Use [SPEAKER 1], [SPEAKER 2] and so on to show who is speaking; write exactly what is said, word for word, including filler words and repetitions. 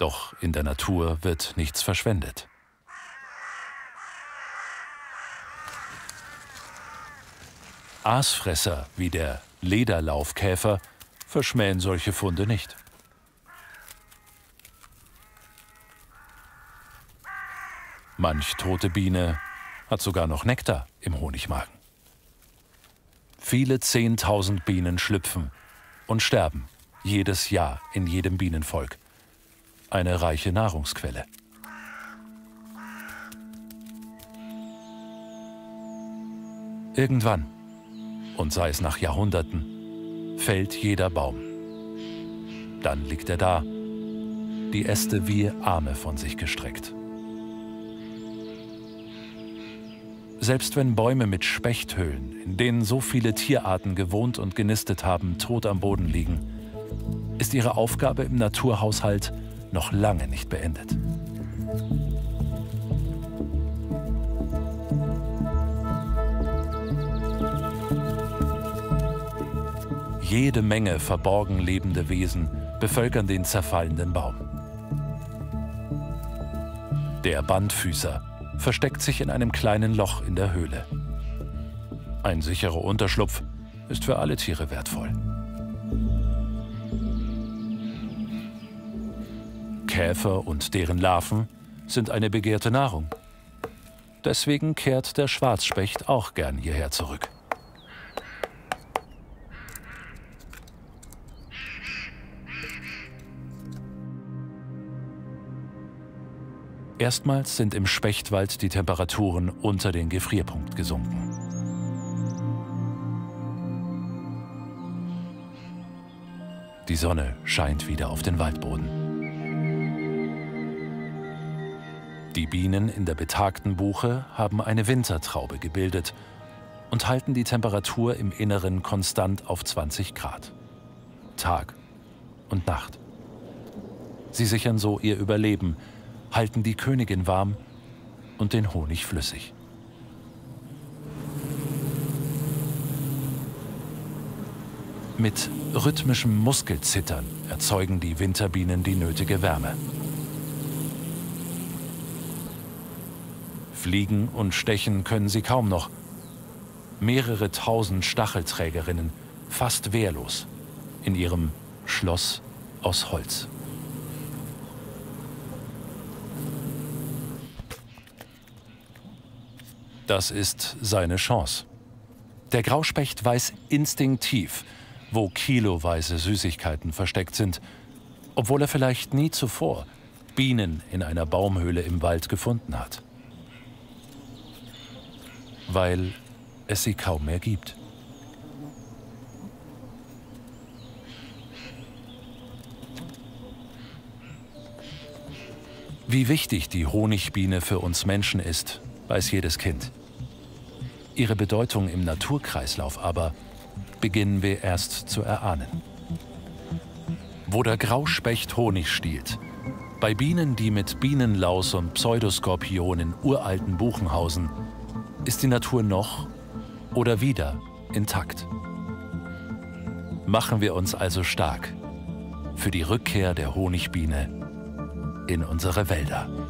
[SPEAKER 1] Doch in der Natur wird nichts verschwendet. Aasfresser wie der Lederlaufkäfer verschmähen solche Funde nicht. Manch tote Biene hat sogar noch Nektar im Honigmagen. Viele Zehntausend Bienen schlüpfen und sterben jedes Jahr in jedem Bienenvolk. Eine reiche Nahrungsquelle. Irgendwann, und sei es nach Jahrhunderten, fällt jeder Baum. Dann liegt er da, die Äste wie Arme von sich gestreckt. Selbst wenn Bäume mit Spechthöhlen, in denen so viele Tierarten gewohnt und genistet haben, tot am Boden liegen, ist ihre Aufgabe im Naturhaushalt noch lange nicht beendet. Jede Menge verborgen lebende Wesen bevölkern den zerfallenden Baum. Der Bandfüßer versteckt sich in einem kleinen Loch in der Höhle. Ein sicherer Unterschlupf ist für alle Tiere wertvoll. Käfer und deren Larven sind eine begehrte Nahrung. Deswegen kehrt der Schwarzspecht auch gern hierher zurück. Erstmals sind im Spechtwald die Temperaturen unter den Gefrierpunkt gesunken. Die Sonne scheint wieder auf den Waldboden. Die Bienen in der betagten Buche haben eine Wintertraube gebildet und halten die Temperatur im Inneren konstant auf zwanzig Grad. Tag und Nacht. Sie sichern so ihr Überleben, halten die Königin warm und den Honig flüssig. Mit rhythmischem Muskelzittern erzeugen die Winterbienen die nötige Wärme. Fliegen und stechen können sie kaum noch. Mehrere tausend Stachelträgerinnen, fast wehrlos, in ihrem Schloss aus Holz. Das ist seine Chance. Der Grauspecht weiß instinktiv, wo kiloweise Süßigkeiten versteckt sind, obwohl er vielleicht nie zuvor Bienen in einer Baumhöhle im Wald gefunden hat. Weil es sie kaum mehr gibt. Wie wichtig die Honigbiene für uns Menschen ist, weiß jedes Kind. Ihre Bedeutung im Naturkreislauf aber beginnen wir erst zu erahnen. Wo der Grauspecht Honig stiehlt, bei Bienen, die mit Bienenlaus und Pseudoskorpion in uralten Buchen hausen, ist die Natur noch oder wieder intakt. Machen wir uns also stark für die Rückkehr der Honigbiene in unsere Wälder.